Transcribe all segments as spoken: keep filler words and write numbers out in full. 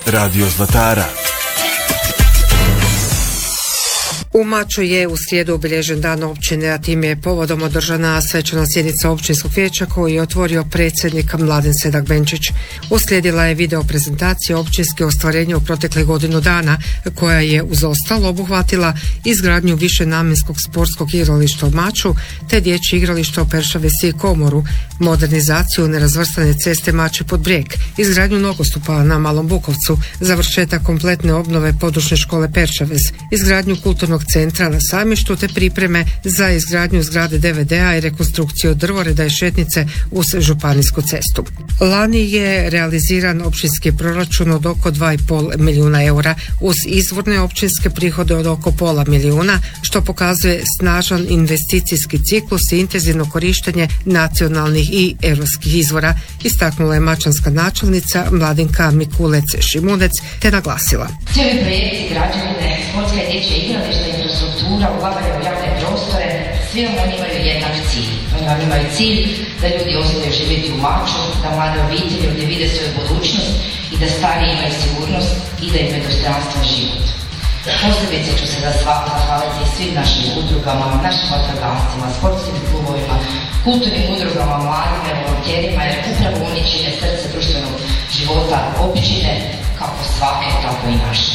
Radio Zlatara. U Maču je u srijedu obilježen dan općine, a tim je povodom održana svečana sjednica općinskog vijeća koju je otvorio predsjednik Mladen Sedak-Benčić. Uslijedila je video prezentacija općinske ostvarenja u proteklih godinu dana, koja je uz ostalo obuhvatila izgradnju višenamjenskog sportskog igrališta u Maču, te dječje igralište u Peršavesi i Komoru, modernizaciju nerazvrstane ceste Mače pod Brijeg, izgradnju nogostupa na Malom Bukovcu, završetak kompletne obnove područne škole Peršaves, izgradnju kulturnog centra na Sajmištu te pripreme za izgradnju zgrade D V D-a i rekonstrukciju drvoreda i šetnice uz županijsku cestu. Lani je realiziran općinski proračun od oko dva i pol milijuna eura uz izvorne općinske prihode od oko pola milijuna, što pokazuje snažan investicijski ciklus i intenzivno korištenje nacionalnih i europskih izvora, istaknula je mačanska načelnica Mladinka Mikulec-Šimunec te naglasila. Cijeli projekti građevine, sportska i dječja igrališta, infrastruktura, ulaganje u javne prostore, svi oni imaju jednak cilj. Oni imaju cilj da ljudi ostaju živjeti u Maču, da mlade obitelji ovdje vide svoju budućnost i da stariji imaju sigurnost i da imaju dostojanstven život. Posebice ću se za svako zahvaliti svim našim udrugama, našim vatrogascima, sportskim klubovima, kulturnim udrugama, mladima, volonterima, jer upravo oni čine srce društvenog života općine, kako svake, tako i naše.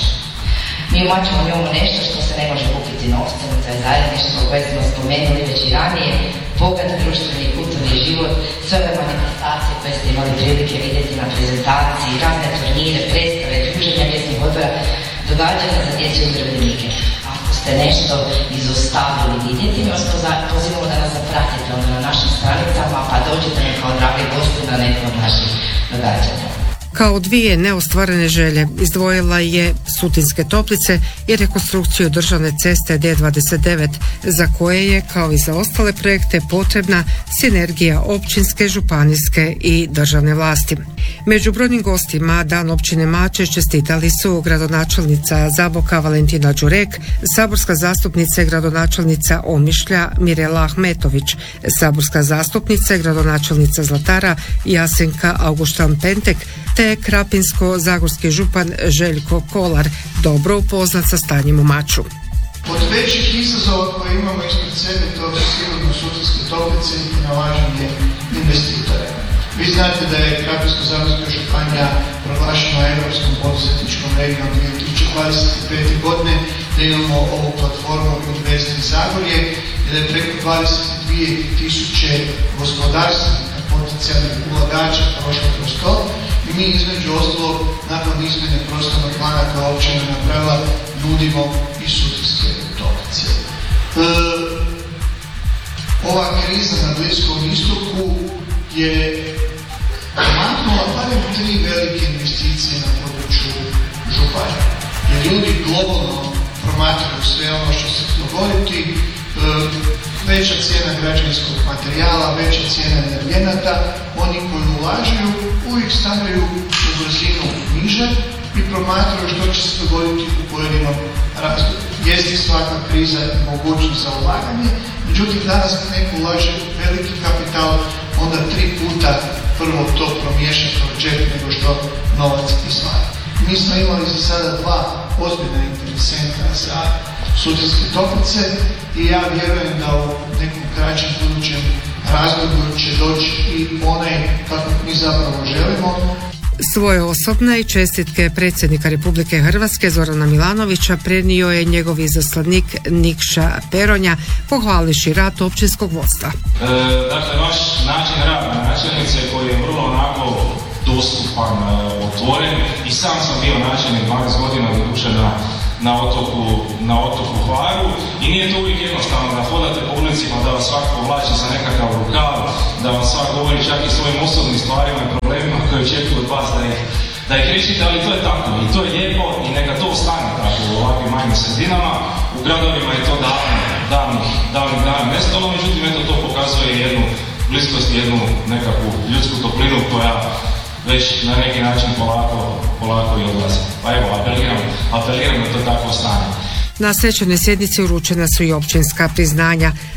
Mi u Maču imamo nešto što se ne može kupiti novcem, to je zajedništvo koje smo spomenuli već i ranije, bogat društveni i kulturni život, sve ove manifestacije koje ste imali prilike vidjeti na prezentaciji, razne turnire, predstave, druženja mjesnih odbora, događanja za dječje umirovljenike. Ako ste nešto izostavili vidjeti, mi vas pozivamo da nas zapratite na našim stranicama, pa dođete kao dragi gosti na neko od naših događanja. Kao dvije neostvarene želje izdvojila je Sutinske Toplice i rekonstrukciju državne ceste D dvadeset devet, za koje je, kao i za ostale projekte, potrebna sinergija općinske, županijske i državne vlasti. Među brojnim gostima dan općine Mače čestitali su gradonačelnica Zaboka Valentina Đurek, saborska zastupnica i gradonačelnica Omišlja Mirela Ahmetović, saborska zastupnica i gradonačelnica Zlatara Jasenka Augustan Pentek, te krapinsko-zagorski župan Željko Kolar, dobro upoznat sa stanjem u Maču. Od većih izazova koje imamo ispred sebe, to su sigurno Sutinske Toplice i nalaženje investitora. Vi znate da je Krapinsko-zagorska županija proglašena europskom poduzetničkom regijom dvije tisuće dvadeset pete. godine, da imamo ovu platformu Invest in Zagorje, da je preko dvadeset dvije tisuće gospodarstvenika, potencijalnih ulagača prošlo kroz to. I mi između ostalog, nakon izmjene prostornog plana koja općina napravila, nudimo i Sutinske Toplice. E, ova kriza na Bliskom istoku je maknula barem tri velike investicije na području županije. Jer ljudi globalno promatraju sve ono što se dogoditi, e, veća cijena građevinskog materijala, veća cijena energenata, oni koji ulažu uvijek stavljaju u brzinu niže i promatraju što će se dogoditi u pojedinom razdoblju. Jeste svaka kriza i mogućnost za ulaganje, međutim danas kad neko ulaže veliki kapital, onda tri puta prvo to promiješa kroz džep nego što novac izvara. Mi smo imali za sada dva ozbiljna interesenta za Sutinske Toplice i ja vjerujem da u nekom kraćem budućem razdoblju će doći i onaj kako mi zapravo želimo. Svoje osobne i čestitke predsjednika Republike Hrvatske Zorana Milanovića prenio je njegov izaslanik Nikša Peronja, pohvališi rad općinskog vodstva. E, dakle, vaš način rada načelnice koji je vrlo onako dostupan, otvoren, i sam sam bio načelnik dvanaest godina doduše na na otoku, na otoku Hvaru, i nije to uvijek jednostavno da hodate po ulicima, da vas svako vlači za nekakav rukav, da vam svako govori čak i svojim osobnim stvarima i problemima koje očekuju od vas da ih, da ih riješite, ali to je tako i to je lijepo i neka to ostane tako u ovakvim manjim sredinama. U gradovima je to davno, davnih, davnih dana nestalo, međutim eto to pokazuje jednu bliskost, jednu nekakvu ljudsku toplinu koja već na neki način polako, polako i odlazi. Pa evo, apeliram, apeliram da to tako ostane. Na svečanoj sjednici uručena su i općinska priznanja.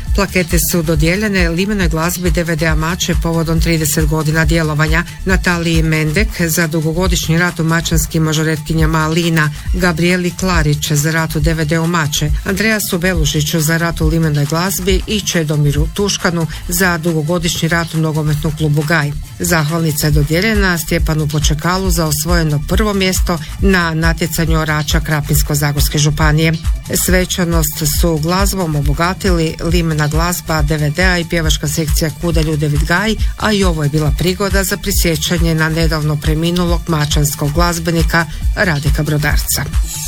Plakete su dodijeljene limenoj glazbi D V D-a Mače povodom trideset godina djelovanja, Nataliji Mendek za dugogodišnji rad u mačanskim mažoretkinjama Alina, Gabrieli Klarić za rad u D V D-u Mače, Andreasu Belušiću za rad u limenoj glazbi i Čedomiru Tuškanu za dugogodišnji rad u nogometnom klubu Gaj. Zahvalnica je dodijeljena Stjepanu Počekalu za osvojeno prvo mjesto na natjecanju orača Krapinsko-zagorske županije. Svečanost su glazbom obogatili limena glazba D V D-a i pjevačka sekcija Kuda Ljudevid Gaj, a i ovo je bila prigoda za prisjećanje na nedavno preminulog mačanskog glazbenika Radeka Brodarca.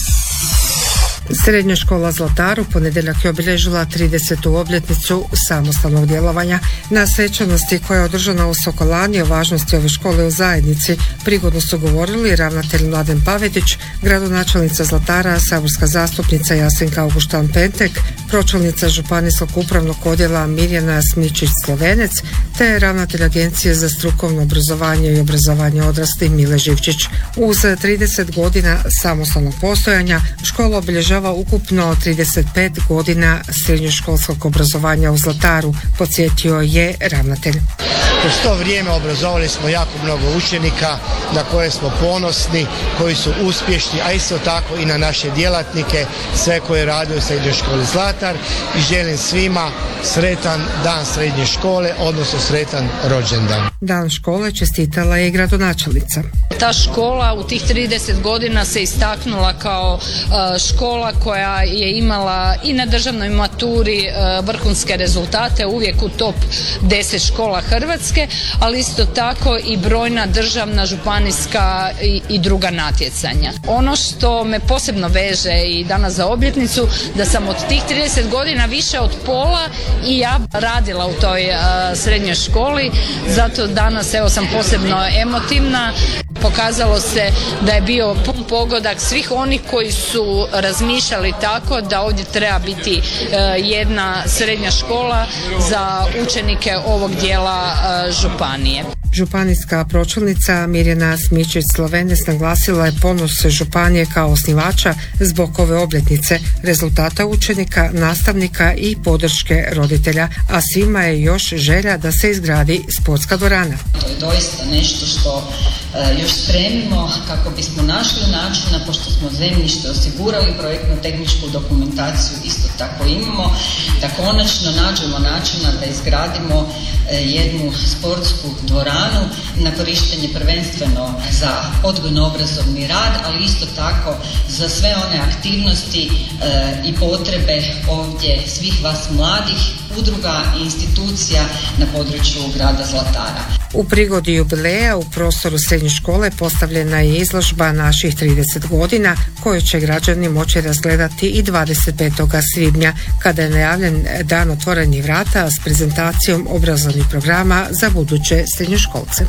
Srednja škola Zlatar u ponedjeljak je obilježila tridesetu obljetnicu samostalnog djelovanja. Na svečanosti koja je održana u Sokolani o važnosti ove škole u zajednici prigodno su govorili ravnatelj Mladen Pavetić, gradonačelnica Zlatara, saborska zastupnica Jasenka Auguštan-Pentek, pročelnica Županijskog upravnog odjela Mirjana Smičić-Slovenec te ravnatelj Agencije za strukovno obrazovanje i obrazovanje odraslih Mile Živčić. Uz trideset godina samostalnog postojanja škola obilježava ukupno trideset pet godina srednjoškolskog obrazovanja u Zlataru, podsjetio je ravnatelj. Kroz to vrijeme obrazovali smo jako mnogo učenika na koje smo ponosni, koji su uspješni, a isto tako i na naše djelatnike, sve koji rade u srednjoj školi Zlatar, i želim svima sretan dan srednje škole, odnosno sretan rođendan. Dan škole čestitala je i gradonačelnica. Ta škola u tih trideset godina se istaknula kao škola koja je imala i na državnoj maturi vrhunske rezultate, uvijek u top deset škola Hrvatske, ali isto tako i brojna državna, županijska i, i druga natjecanja. Ono što me posebno veže i danas za obljetnicu, da sam od tih trideset godina više od pola i ja radila u toj uh, srednjoj školi, zato danas evo sam posebno emotivna. Pokazalo se da je bio pun pogodak svih onih koji su razmišljali tako da ovdje treba biti uh, jedna srednja škola za učenike ovog dijela uh, županije. Županijska pročelnica Mirjana Smičić-Slovenec naglasila je ponos županije kao osnivača zbog ove obljetnice, rezultata učenika, nastavnika i podrške roditelja, a svima je još želja da se izgradi sportska dvorana. To je doista nešto što e, još spremimo kako bismo našli načina, pošto smo zemljište osigurali, projektno-tehničku dokumentaciju isto tako imamo, da konačno nađemo načina da izgradimo e, jednu sportsku dvoranu na korištenje prvenstveno za odgojno-obrazovni rad, ali isto tako za sve one aktivnosti e, i potrebe ovdje svih vas mladih, udruga i institucija na području grada Zlatara. U prigodi jubileja u prostoru srednje škole postavljena je izložba naših trideset godina koju će građani moći razgledati i dvadeset petog svibnja kada je najavljen dan otvorenih vrata s prezentacijom obrazovnih programa za buduće srednjoškolce.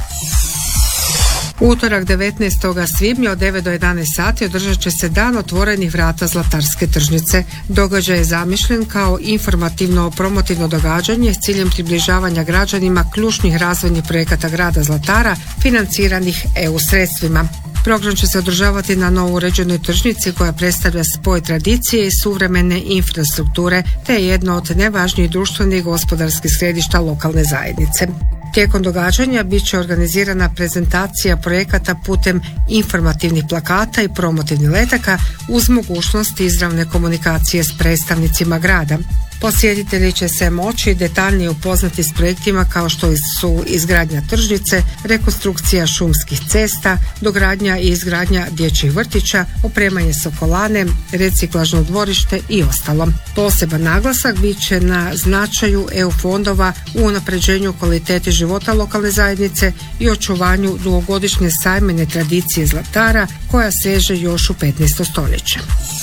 U utorak devetnaestog svibnja od devet do jedanaest sati održat će se dan otvorenih vrata Zlatarske tržnice. Događaj je zamišljen kao informativno-promotivno događanje s ciljem približavanja građanima ključnih razvojnih projekata grada Zlatara financiranih E U sredstvima. Program će se održavati na novo uređenoj tržnici koja predstavlja spoj tradicije i suvremene infrastrukture te je jedno od najvažnijih društvenih i gospodarskih središta lokalne zajednice. Tijekom događanja bit će organizirana prezentacija projekata putem informativnih plakata i promotivnih letaka uz mogućnost izravne komunikacije s predstavnicima grada. Posjetitelji će se moći detaljnije upoznati s projektima kao što su izgradnja tržnice, rekonstrukcija šumskih cesta, dogradnja i izgradnja dječjih vrtića, opremanje Sokolane, reciklažno dvorište i ostalo. Poseban naglasak bit će na značaju E U fondova u unapređenju kvalitete života lokalne zajednice i očuvanju dugogodišnje sajmene tradicije Zlatara koja seže još u petnaesto stoljeće.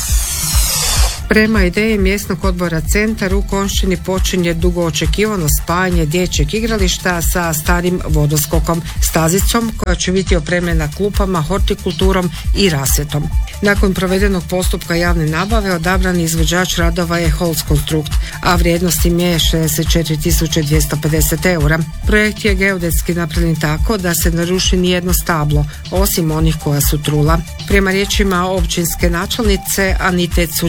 Prema ideji mjesnog odbora Centar u Konjšćini počinje dugo očekivano spajanje dječjeg igrališta sa starim vodoskokom, stazicom koja će biti opremljena klupama, hortikulturom i rasvjetom. Nakon provedenog postupka javne nabave odabrani izvođač radova je Holzkonstrukt, a vrijednost im je šezdeset četiri tisuće dvjesto pedeset eura. Projekt je geodetski napravljen tako da se ne ruši nijedno stablo, osim onih koja su trula. Prema riječima općinske načelnice Anite Curiš-Krok,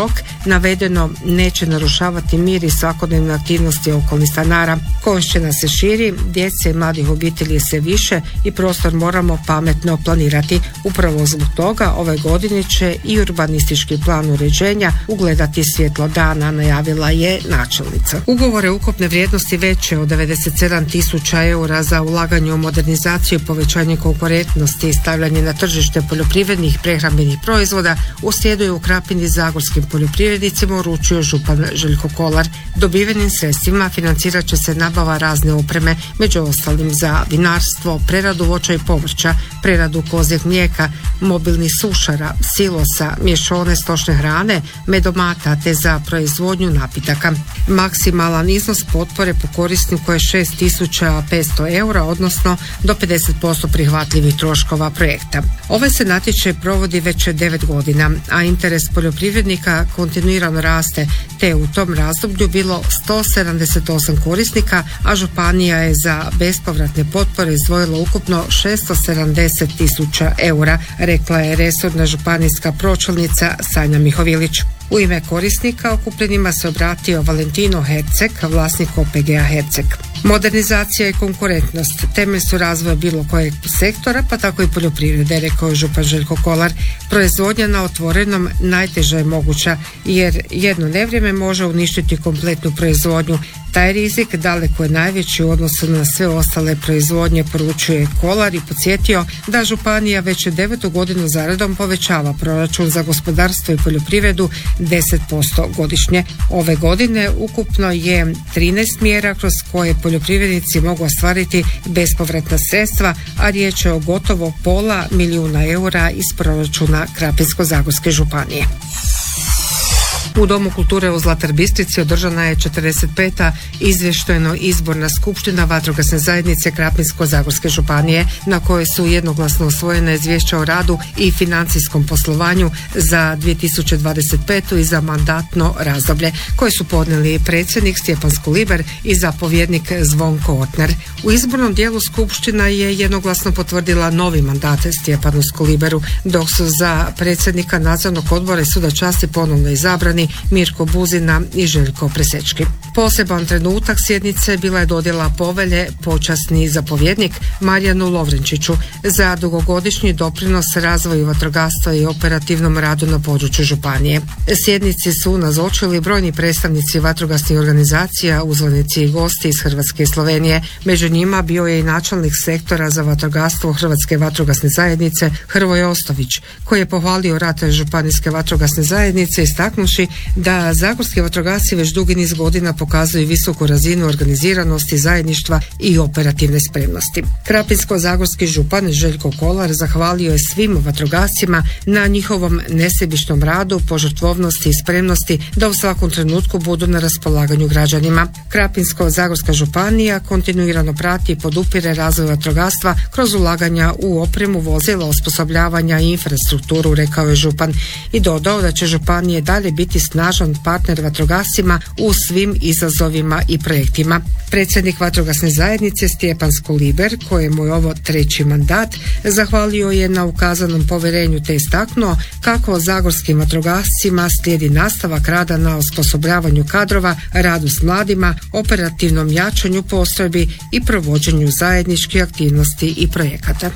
dok navedeno neće narušavati mir i svakodnevne aktivnosti okolnih stanara. Konšćina se širi, djece i mladih obitelji je sve više i prostor moramo pametno planirati. Upravo zbog toga ove godine će i urbanistički plan uređenja ugledati svjetlo dana, najavila je načelnica. Ugovore ukupne vrijednosti veće od devedeset sedam tisuća eura za ulaganje u modernizaciju i povećanje konkurentnosti i stavljanje na tržište poljoprivrednih i prehrambenih proizvoda u srijedu je u Krapini zagorskim poljoprivrednicima uručio župan Željko Kolar. Dobivenim sredstvima financirat će se nabava razne opreme, među ostalim za vinarstvo, preradu voća i povrća, preradu kozjeg mlijeka, mobilnih sušara, silosa, mješovne stočne hrane, medomata te za proizvodnju napitaka. Maksimalan iznos potpore po korisniku je šest tisuća petsto eura, odnosno do pedeset posto prihvatljivih troškova projekta. Ovaj se natječaj provodi već devet godina, a interes poljoprivrednika kontinuirano raste, te u tom razdoblju bilo sto sedamdeset osam korisnika, a županija je za bespovratne potpore izdvojila ukupno šesto sedamdeset tisuća eura, rekla je resorna županijska pročelnica Sanja Mihovilić. U ime korisnika okupljenima se obratio Valentino Herceg, vlasnik O P G-a Herceg. Modernizacija i konkurentnost temelj su razvoja bilo kojeg sektora, pa tako i poljoprivrede, rekao je župan Željko Kolar. Proizvodnja na otvorenom najteža je moguća, jer jedno nevrijeme može uništiti kompletnu proizvodnju. Taj rizik daleko je najveći u odnosu na sve ostale proizvodnje, poručuje Kolar i podsjetio da županija već devetu godinu zaredom povećava proračun za gospodarstvo i poljoprivredu deset posto godišnje. Ove godine ukupno je trinaest mjera kroz koje poljoprivrednici mogu ostvariti bespovratna sredstva, a riječ je o gotovo pola milijuna eura iz proračuna Krapinsko-zagorske županije. U Domu kulture u Zlatar Bistrici održana je četrdeset peta izvještajno izborna skupština vatrogasne zajednice Krapinsko-zagorske županije, na kojoj su jednoglasno usvojena izvješća o radu i financijskom poslovanju za dvije tisuće dvadeset petu i za mandatno razdoblje, koje su podnijeli predsjednik Stjepan Skuliber i zapovjednik Zvonko Otner. U izbornom dijelu skupština je jednoglasno potvrdila novi mandat Stjepanu Skuliberu, dok su za predsjednika nadzornog odbora i suda časti ponovno izabrani Mirko Buzina i Željko Presečki. Poseban trenutak sjednice bila je dodjela povelje počasni zapovjednik Marijanu Lovrenčiću za dugogodišnji doprinos razvoju vatrogastva i operativnom radu na području županije. Sjednici su nazočili brojni predstavnici vatrogasnih organizacija, uzvanici i gosti iz Hrvatske i Slovenije. Među njima bio je i načelnik sektora za vatrogastvo Hrvatske vatrogasne zajednice Hrvoje Ostović, koji je pohvalio rad županijske vatrogasne zajednice istaknuši da zagorski vatrogasci već dugi niz godina pokazuju visoku razinu organiziranosti, zajedništva i operativne spremnosti. Krapinsko-zagorski župan Željko Kolar zahvalio je svim vatrogascima na njihovom nesebičnom radu, požrtvovnosti i spremnosti da u svakom trenutku budu na raspolaganju građanima. Krapinsko-zagorska županija kontinuirano prati i podupire razvoj vatrogastva kroz ulaganja u opremu, vozila, osposobljavanja i infrastrukturu, rekao je župan i dodao da će županije dalje biti snažan partner vatrogascima u svim izazovima i projektima. Predsjednik vatrogasne zajednice Stjepan Skuliber, kojemu je ovo treći mandat, zahvalio je na ukazanom povjerenju te istaknuo kako zagorskim vatrogascima slijedi nastavak rada na osposobljavanju kadrova, radu s mladima, operativnom jačanju postrojbi i provođenju zajedničkih aktivnosti i projekata.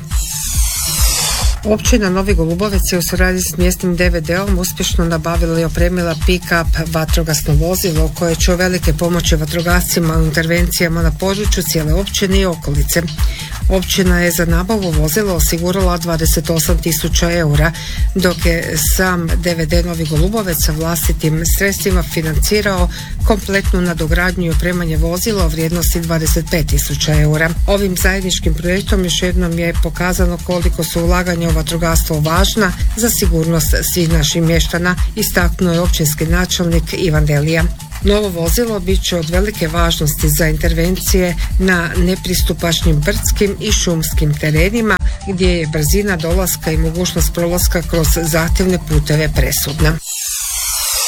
Općina Novi Golubovec je u suradnji s mjesnim D V D-om uspješno nabavila i opremila pick-up vatrogasno vozilo koje će uvelike pomoći vatrogascima u intervencijama na području cijele općine i okolice. Općina je za nabavu vozila osigurala dvadeset osam tisuća eura, dok je sam D V D Novi Golubovec sa vlastitim sredstvima financirao kompletnu nadogradnju i opremanje vozila u vrijednosti dvadeset pet tisuća eura. Ovim zajedničkim projektom još jednom je pokazano koliko su ulaganja u vatrogastvo važna za sigurnost svih naših mještana, istaknuo je općinski načelnik Ivan Delija. Novo vozilo bit će od velike važnosti za intervencije na nepristupačnim brdskim i šumskim terenima gdje je brzina dolaska i mogućnost prolaska kroz zahtjevne puteve presudna.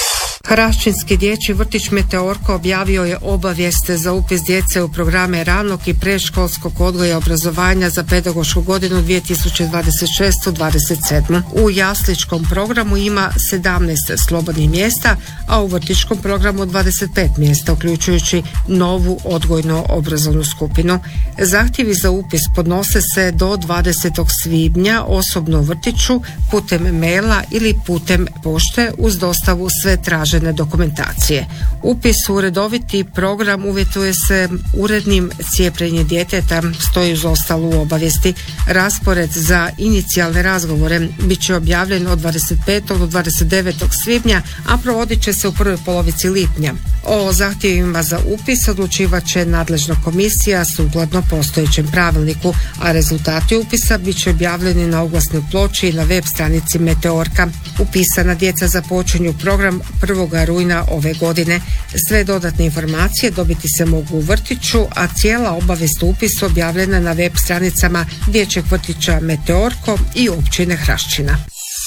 Hraščinski dječji vrtić Meteorka objavio je obavijest za upis djece u programe ranog i predškolskog odgoja i obrazovanja za pedagošku godinu dvije tisuće dvadeset šeste dvadeset sedam. U jasličkom programu ima sedamnaest slobodnih mjesta, a u vrtićkom programu dvadeset pet mjesta, uključujući novu odgojno-obrazovnu skupinu. Zahtjevi za upis podnose se do dvadesetog svibnja osobno u vrtiću, putem maila ili putem pošte uz dostavu sve tražene dokumentacije. Upis u redoviti program uvjetuje se urednim cijepljenjem djeteta, stoji uz ostalu obavijesti. Raspored za inicijalne razgovore bit će objavljen od dvadeset petog do dvadeset devetog svibnja, a provodit će se u prvoj polovici lipnja. O zahtjevima za upis odlučivat će nadležna komisija sukladno postojećem pravilniku, a rezultati upisa bit će objavljeni na oglasnoj ploči i na web stranici Meteorka. Upisana djeca započinju program prvog rujna ove godine. Sve dodatne informacije dobiti se mogu u vrtiću, a cijela obavijest o upisu objavljena na web stranicama dječjeg vrtića Meteorko i općine Hraščina.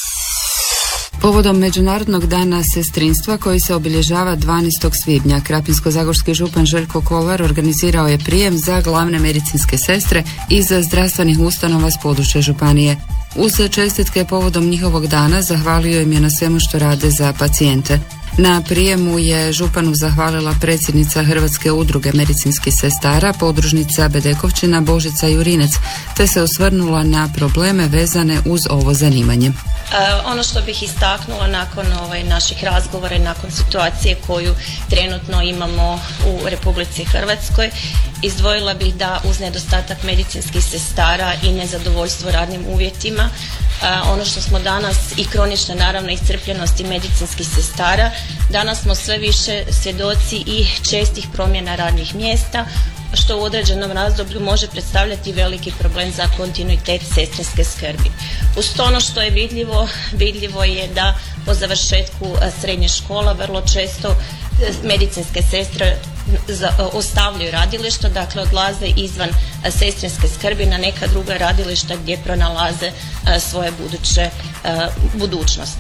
Povodom Međunarodnog dana sestrinstva koji se obilježava dvanaestog svibnja, krapinsko-zagorski župan Željko Kolar organizirao je prijem za glavne medicinske sestre iz zdravstvenih ustanova s područja županije. Uz čestitke povodom njihovog dana zahvalio im je na svemu što rade za pacijente. Na prijemu je županu zahvalila predsjednica Hrvatske udruge medicinskih sestara, podružnica Bedekovčina Božica Jurinec, te se osvrnula na probleme vezane uz ovo zanimanje. E, ono što bih istaknula nakon ovaj, naših razgovora i nakon situacije koju trenutno imamo u Republici Hrvatskoj, izdvojila bih da uz nedostatak medicinskih sestara i nezadovoljstvo radnim uvjetima, Uh, ono što smo danas i kronična naravno iscrpljenosti medicinskih sestara, danas smo sve više svjedoci i čestih promjena radnih mjesta, što u određenom razdoblju može predstavljati veliki problem za kontinuitet sestrinske skrbi. Uz to ono što je vidljivo, vidljivo je da po završetku srednje škola vrlo često medicinske sestre ostavljaju radilišta, dakle odlaze izvan sestrinske skrbi na neka druga radilišta gdje pronalaze svoje buduće budućnost.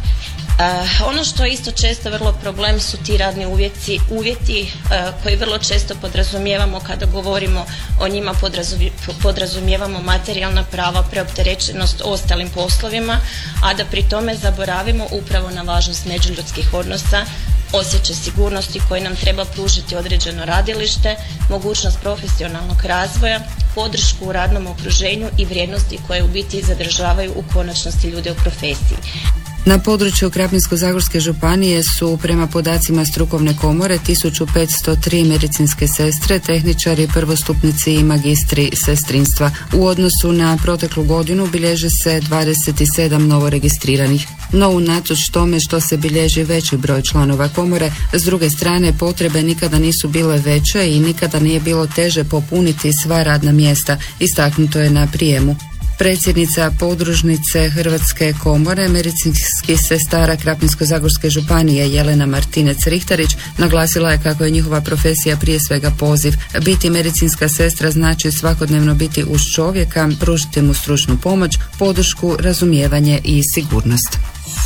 Uh, ono što je isto često vrlo problem su ti radni uvjeti, uvjeti uh, koji vrlo često podrazumijevamo kada govorimo o njima, podrazumijevamo materijalna prava, preopterećenost ostalim poslovima, a da pri tome zaboravimo upravo na važnost međuljudskih odnosa, osjećaj sigurnosti koji nam treba pružiti određeno radilište, mogućnost profesionalnog razvoja, podršku u radnom okruženju i vrijednosti koje u biti zadržavaju u konačnosti ljude u profesiji. Na području Krapinsko-zagorske županije su prema podacima strukovne komore tisuću petsto tri medicinske sestre, tehničari, prvostupnici i magistri sestrinstva. U odnosu na proteklu godinu bilježe se dvadeset sedam novoregistriranih. No unatoč tome što se bilježi veći broj članova komore, s druge strane potrebe nikada nisu bile veće i nikada nije bilo teže popuniti sva radna mjesta, istaknuto je na prijemu. Predsjednica podružnice Hrvatske komore medicinskih sestara Krapinsko-zagorske županije Jelena Martinec-Rihtarić naglasila je kako je njihova profesija prije svega poziv. Biti medicinska sestra znači svakodnevno biti uz čovjeka, pružiti mu stručnu pomoć, podršku, razumijevanje i sigurnost.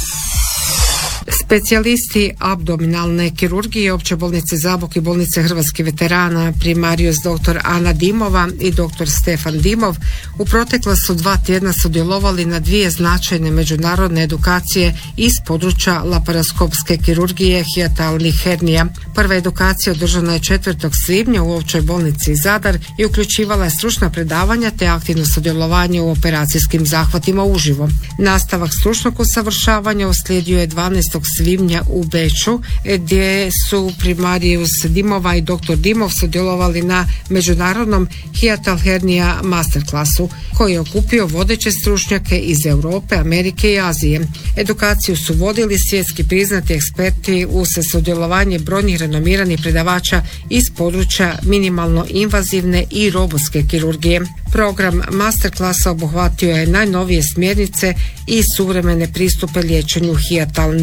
Specijalisti abdominalne kirurgije Opće bolnice Zabok i bolnice Hrvatskih veterana primarijus dr. Ana Dimova i dr. Stefan Dimov u protekla su dva tjedna sudjelovali na dvije značajne međunarodne edukacije iz područja laparoskopske kirurgije hijatalnih hernija. Prva edukacija održana je četvrtog svibnja u Općoj bolnici Zadar i uključivala je stručna predavanja te aktivno sudjelovanje u operacijskim zahvatima uživo. Nastavak stručnog usavršavanja uslijedio je dvanaestog svibnja u Beču, gdje su primarijus Dimova i dr. Dimov sudjelovali na međunarodnom hijatal hernija masterklasu, koji je okupio vodeće stručnjake iz Europe, Amerike i Azije. Edukaciju su vodili svjetski priznati eksperti uz sudjelovanje brojnih renomiranih predavača iz područja minimalno invazivne i robotske kirurgije. Program masterklasa obuhvatio je najnovije smjernice i suvremene pristupe liječenju hijatalnih hernija.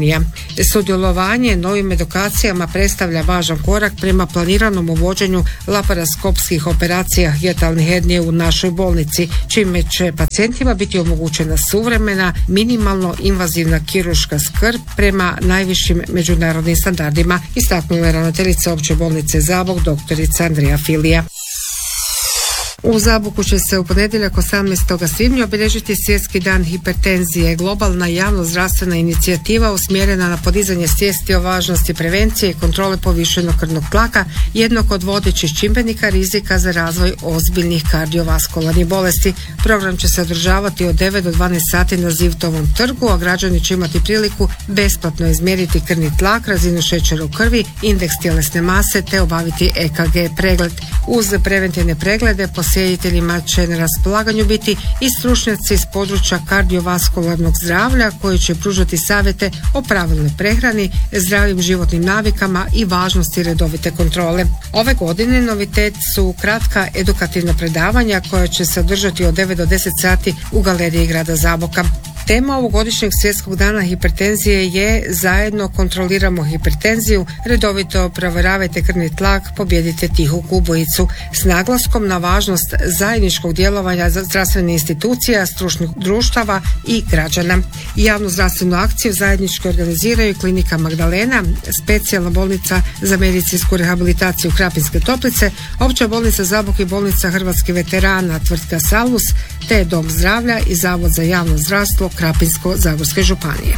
županija. Sudjelovanje novim edukacijama predstavlja važan korak prema planiranom uvođenju laparoskopskih operacija hijatalne hernije u našoj bolnici, čime će pacijentima biti omogućena suvremena, minimalno invazivna kirurška skrb prema najvišim međunarodnim standardima, istaknula je ravnateljica Opće bolnice Zabok, doktorica Andreja Filija. U Zaboku će se u ponedjeljak osamnaestog svibnja obilježiti Svjetski dan hipertenzije, globalna javno-zdravstvena inicijativa usmjerena na podizanje svijesti o važnosti prevencije i kontrole povišenog krvnog tlaka, jednog od vodećih čimbenika rizika za razvoj ozbiljnih kardiovaskularnih bolesti. Program će se održavati od devet do dvanaest sati na Zivtovom trgu, a građani će imati priliku besplatno izmjeriti krvni tlak, razinu šećera u krvi, indeks tjelesne mase te obaviti E K G pregled. Uz preventivne preglede posjetiteljima će na raspolaganju biti i stručnjaci iz područja kardiovaskularnog zdravlja koji će pružati savjete o pravilnoj prehrani, zdravim životnim navikama i važnosti redovite kontrole. Ove godine novitet su kratka edukativna predavanja koja će se održati od devet do deset sati u galeriji grada Zaboka. Tema ovogodišnjeg svjetskog dana hipertenzije je Zajedno kontroliramo hipertenziju, redovito provjeravajte krvni tlak, pobijedite tihu ubojicu, s naglaskom na važnost zajedničkog djelovanja zdravstvenih institucija, stručnih društava i građana. Javnu zdravstvenu akciju zajednički organiziraju Klinika Magdalena, Specijalna bolnica za medicinsku rehabilitaciju Krapinske Toplice, Opća bolnica Zabok i bolnica hrvatskih veterana tvrtka Salus, te Dom zdravlja i Zavod za javno zdravstvo Krapinsko-zagorske županije.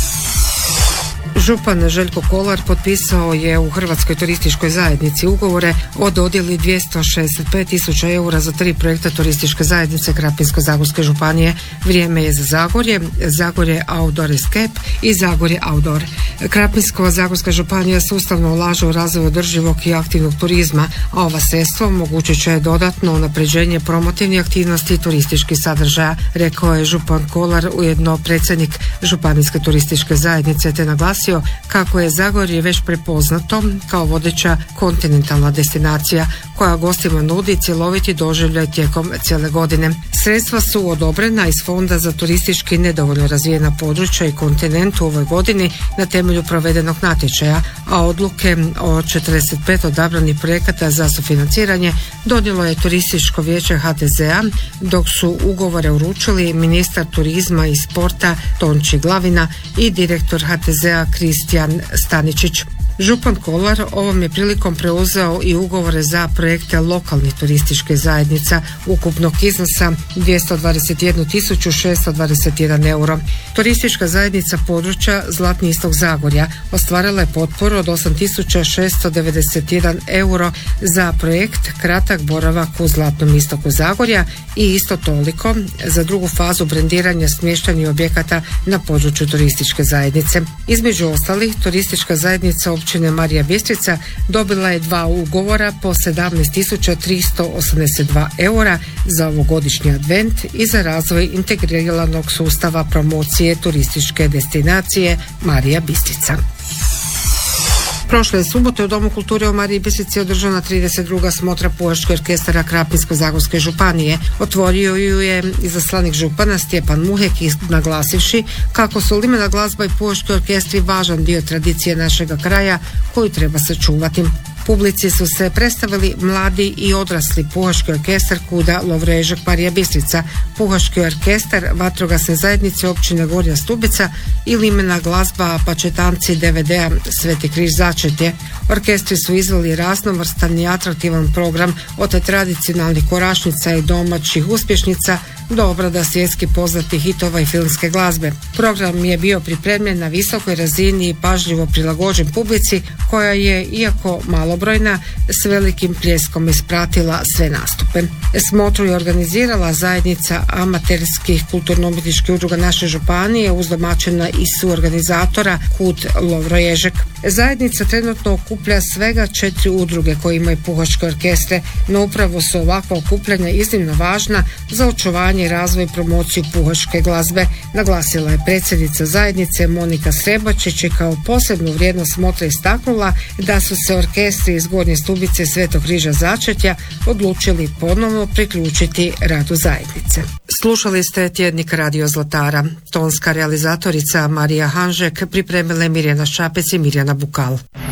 Župan Željko Kolar potpisao je u Hrvatskoj turističkoj zajednici ugovore o dodjeli dvjesto šezdeset pet tisuća eura za tri projekta turističke zajednice Krapinsko-zagorske županije. Vrijeme je za Zagorje, Zagorje Outdoor Escape i Zagorje Outdoor. Krapinsko-zagorska županija sustavno ulaže u razvoj održivog i aktivnog turizma, a ova sredstva omogućit će dodatno unapređenje promotivnih aktivnosti i turističkih sadržaja, rekao je župan Kolar, ujedno predsjednik Županijske turističke zajednice, te naglasio kako je Zagorje već prepoznato kao vodeća kontinentalna destinacija koja gostima nudi cjeloviti doživljaj tijekom cijele godine. Sredstva su odobrena iz Fonda za turistički nedovoljno razvijena područja i kontinent u ovoj godini na temelju provedenog natječaja, a odluke o četrdeset pet odabranih projekata za sufinanciranje donijelo je Turističko vijeće H T Z-a, dok su ugovore uručili ministar turizma i sporta Tonči Glavina i direktor H T Z-a Kristijan Staničić. Župan Kolar ovom je prilikom preuzeo i ugovore za projekte lokalnih turističkih zajednica ukupnog iznosa dvjesto dvadeset jednu tisuću šesto dvadeset jedan euro. Turistička zajednica područja Zlatni istok Zagorja ostvarila je potporu od osam tisuća šesto devedeset jedan euro za projekt Kratak boravak u Zlatnom istoku Zagorja i isto toliko za drugu fazu brendiranja smještajnih objekata na području turističke zajednice. Između ostalih, turistička zajednica općine Marija Bistrica dobila je dva ugovora po sedamnaest tisuća tristo osamdeset dva eura za ovogodišnji advent i za razvoj integriranog sustava promocije turističke destinacije Marija Bistrica. Prošle subote u Domu kulture u Mariji Bistrici održana trideset druga smotra Puhačkog orkestara Krapinsko-zagorske županije. Otvorio ju je izaslanik župana Stjepan Muhek, naglasivši kako su limena glazba i puhački orkestri važan dio tradicije našega kraja koju treba sačuvati. Publici su se predstavili mladi i odrasli Puhački orkestar Kuda Lovrežak Marija Bistrica, Puhački orkestar vatrogasne zajednice općine Gornja Stubica i limena glazba Pačetanci D V D-a Sveti križ Začetje. Orkestri su izveli raznovrstan i atraktivan program od tradicionalnih korašnica i domaćih uspješnica do obrada svjetski poznatih hitova i filmske glazbe. Program je bio pripremljen na visokoj razini i pažljivo prilagođen publici koja je, iako malobrojna, s velikim pljeskom ispratila sve nastupe. Smotru je organizirala zajednica amaterskih kulturno-umjetničkih udruga naše županije uz domaćina i suorganizatora Kud Lovroježek. Zajednica trenutno okuplja svega četiri udruge koje imaju puhačke orkestre, no upravo su ovakva okupljanja iznimno važna za očuvanje i razvoj i promociju puhačke glazbe, naglasila je predsjednica zajednice Monika Srebačić i kao posebnu vrijednost smotre istaknula da su se orkestri iz Gornje Stubice Svetog križa Začetja odlučili ponovno priključiti radu zajednice. Slušali ste tjednik Radio Zlatara. Tonska realizatorica Marija Hanžek, pripremile Mirjana Šapec i Mirjana Bukal.